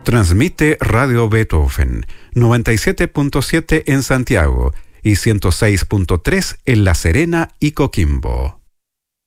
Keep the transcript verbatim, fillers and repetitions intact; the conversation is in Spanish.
Transmite Radio Beethoven, noventa y siete punto siete en Santiago y ciento seis punto tres en La Serena y Coquimbo.